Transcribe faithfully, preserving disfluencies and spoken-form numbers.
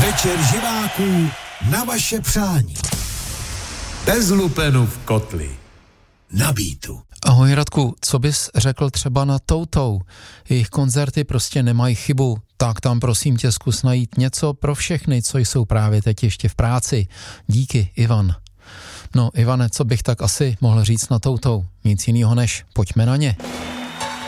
Večer živáků na vaše přání. Bez lupenu v kotli. Na Beatu. Ahoj Radku, co bys řekl třeba na Toutou? Jejich koncerty prostě nemají chybu, tak tam prosím tě zkus najít něco pro všechny, co jsou právě teď ještě v práci. Díky, Ivan. No Ivane, co bych tak asi mohl říct na Toutou? Nic jinýho než pojďme na ně.